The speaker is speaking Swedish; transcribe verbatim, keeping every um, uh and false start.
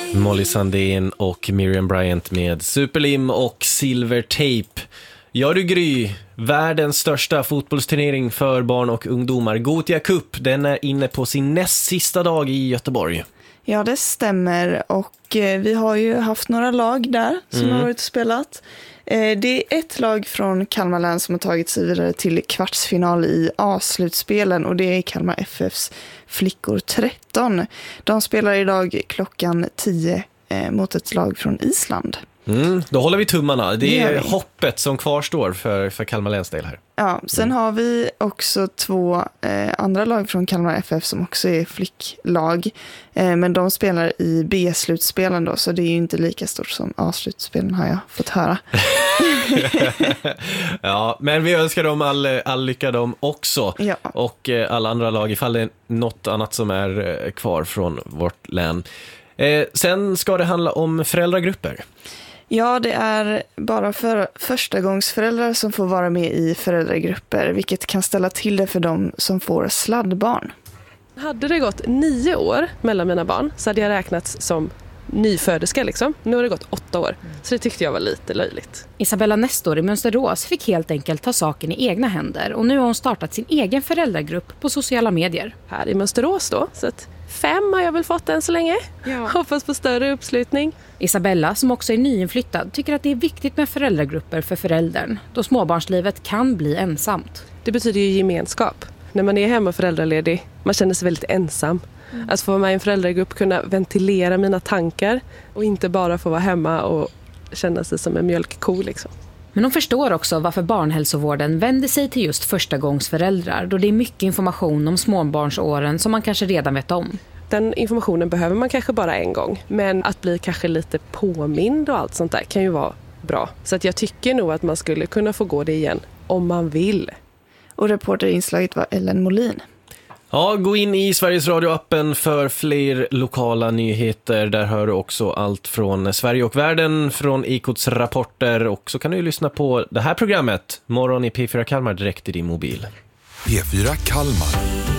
Molly Sandén och Miriam Bryant med Superlim och Silvertape. Ja du Gry, världens största fotbollsturnering för barn och ungdomar, Gothia Cup, den är inne på sin näst sista dag i Göteborg. Ja, det stämmer, och vi har ju haft några lag där som mm. har varit och spelat. Det är ett lag från Kalmar län som har tagit sig vidare till kvartsfinal i A-slutspelen, och det är Kalmar F F:s flickor tretton. De spelar idag klockan tio mot ett lag från Island. Mm, då håller vi tummarna. Det är hoppet som kvarstår för, för Kalmar läns del här. Ja, sen mm. har vi också två eh, andra lag från Kalmar F F som också är flicklag. Eh, men de spelar i B-slutspelen då, så det är ju inte lika stort som A-slutspelen, har jag fått höra. Ja, men vi önskar dem all, all lycka dem också. Ja. Och eh, alla andra lag, ifall det är något annat som är eh, kvar från vårt län. Eh, sen ska det handla om föräldragrupper. Ja, det är bara för förstagångsföräldrar som får vara med i föräldragrupper, vilket kan ställa till det för dem som får sladdbarn. Hade det gått nio år mellan mina barn så hade jag räknats som nyföderska liksom. Nu har det gått åtta år, så det tyckte jag var lite löjligt. Isabella Nestor i Mönsterås fick helt enkelt ta saken i egna händer, och nu har hon startat sin egen föräldragrupp på sociala medier. Här i Mönsterås då, så att fem har jag väl fått än så länge. Ja. Hoppas på större uppslutning. Isabella, som också är nyinflyttad, tycker att det är viktigt med föräldragrupper för föräldern, då småbarnslivet kan bli ensamt. Det betyder ju gemenskap. När man är hemma föräldraledig, man känner sig väldigt ensam. Mm. Att få vara med i en föräldragrupp, kunna ventilera mina tankar och inte bara få vara hemma och känna sig som en mjölkko liksom. Men hon förstår också varför barnhälsovården vänder sig till just förstagångsföräldrar, då det är mycket information om småbarnsåren som man kanske redan vet om. Den informationen behöver man kanske bara en gång, men att bli kanske lite påmind och allt sånt där kan ju vara bra. Så att jag tycker nog att man skulle kunna få gå det igen om man vill. Och reporterinslaget var Ellen Molin. Ja, gå in i Sveriges Radio-appen för fler lokala nyheter. Där hör du också allt från Sverige och världen, från Ekots rapporter. Och så kan du ju lyssna på det här programmet, Morgon i P fyra Kalmar, direkt i din mobil. P fyra Kalmar.